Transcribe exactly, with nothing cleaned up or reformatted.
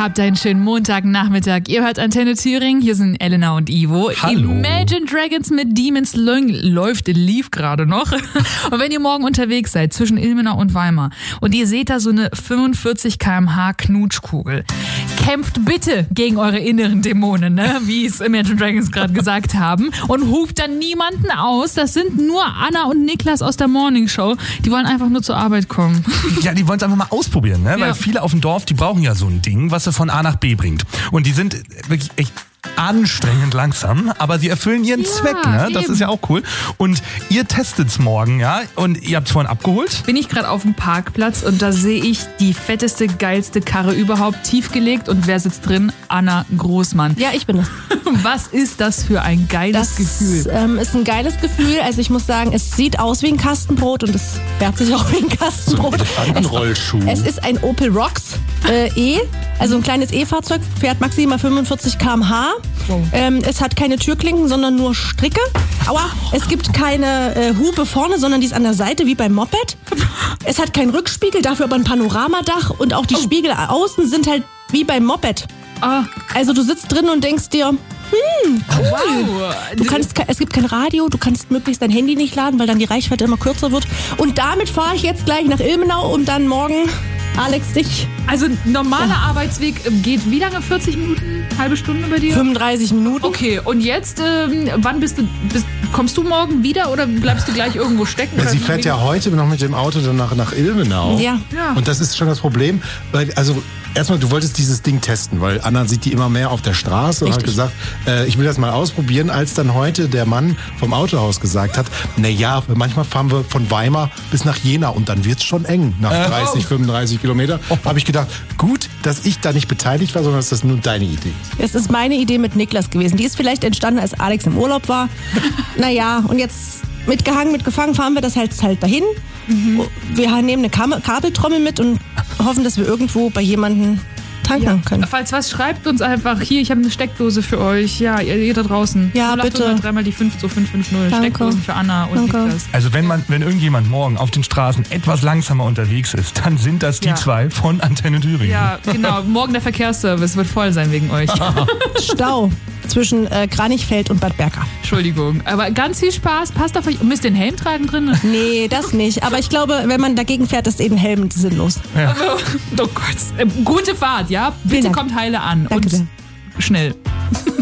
Habt einen schönen Montagnachmittag. Ihr hört Antenne Thüringen. Hier sind Elena und Ivo. Hallo. Imagine Dragons mit Demons Lung läuft, lief gerade noch. Und wenn ihr morgen unterwegs seid zwischen Ilmenau und Weimar und ihr seht da so eine fünfundvierzig Kilometer pro Stunde Knutschkugel, kämpft bitte gegen eure inneren Dämonen, ne? Wie es Imagine Dragons gerade gesagt haben, und hupt dann niemanden aus. Das sind nur Anna und Niklas aus der Morning Show. Die wollen einfach nur zur Arbeit kommen. Ja, die wollen es einfach mal ausprobieren, ne? Ja. Weil viele auf dem Dorf, die brauchen ja so ein Ding, was sie von A nach B bringt. Und die sind wirklich echt anstrengend langsam, aber sie erfüllen ihren Ja, Zweck, ne? Das eben. ist ja auch cool. Und ihr testet's morgen, ja? Und ihr habt's vorhin abgeholt? Bin ich gerade auf dem Parkplatz und da sehe ich die fetteste, geilste Karre überhaupt tiefgelegt. Und wer sitzt drin? Anna Großmann. Ja, ich bin es. Was ist das für ein geiles Das Gefühl? ähm, ist ein geiles Gefühl. Also ich muss sagen, es sieht aus wie ein Kastenbrot und es fährt sich auch wie ein Kastenbrot. Elefantenrollschuh. Es ist ein Opel Rocks äh, E, also ein kleines E-Fahrzeug, fährt maximal fünfundvierzig Kilometer pro Stunde. Wow. Ähm, es hat keine Türklinken, sondern nur Stricke. Aua, es gibt keine äh, Hupe vorne, sondern die ist an der Seite wie beim Moped. Es hat keinen Rückspiegel, dafür aber ein Panoramadach und auch die Oh. Spiegel außen sind halt wie beim Moped. Ah, Also du sitzt drin und denkst dir, wow. Du kannst, ke- es gibt kein Radio, du kannst möglichst dein Handy nicht laden, weil dann die Reichweite immer kürzer wird. Und damit fahre ich jetzt gleich nach Ilmenau, um dann morgen, Alex, dich Also normaler Arbeitsweg äh, geht wie lange? vierzig Minuten? Halbe Stunde bei dir? fünfunddreißig Minuten. Okay, und jetzt, ähm, wann bist du, bist, kommst du morgen wieder oder bleibst du gleich irgendwo stecken? Ja, sie Oder fährt wie- ja heute noch mit dem Auto dann nach, nach Ilmenau. Ja. Ja. Und das ist schon das Problem, weil, also erstmal, du wolltest dieses Ding testen, weil Anna sieht die immer mehr auf der Straße und hat Richtig. gesagt, äh, ich will das mal ausprobieren, als dann heute der Mann vom Autohaus gesagt hat, na ja, manchmal fahren wir von Weimar bis nach Jena und dann wird's schon eng nach dreißig, fünfunddreißig Kilometer. Habe ich gedacht, gut, dass ich da nicht beteiligt war, sondern dass das nur deine Idee ist. Es ist meine Idee mit Niklas gewesen. Die ist vielleicht entstanden, als Alex im Urlaub war. Naja, und jetzt mitgehangen, mitgefangen fahren wir das halt, halt dahin. Wir nehmen eine Kam- Kabeltrommel mit und hoffen, dass wir irgendwo bei jemandem tanken können. Falls was, schreibt uns einfach hier, ich habe eine Steckdose für euch. Ja, ihr, ihr da draußen. Ja, bitte. Dreimal die fünf, so fünf fünf null. Danke. Steckdosen für Anna und Danke. Niklas. Also wenn man, wenn irgendjemand morgen auf den Straßen etwas langsamer unterwegs ist, dann sind das die Ja. zwei von Antenne Thüringen. Ja, genau. Morgen der Verkehrsservice wird voll sein wegen euch. Stau zwischen äh, Kranichfeld und Bad Berka. Entschuldigung. Aber ganz viel Spaß. Passt auf euch. Müsst ihr den Helm tragen drin? Nee, das nicht. Aber ich glaube, wenn man dagegen fährt, ist eben Helm sinnlos. Oh Gott. Äh, Gute Fahrt, ja? Bitte Dank. kommt heile an. Danke und sehr. schnell.